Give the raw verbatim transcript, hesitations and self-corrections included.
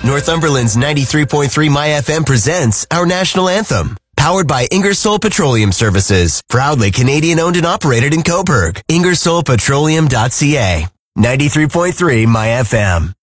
Northumberland's ninety-three point three My F M presents our national anthem. Powered by Ingersoll Petroleum Services. Proudly Canadian owned and operated in Coburg. Ingersoll Petroleum dot C A. ninety-three point three My F M.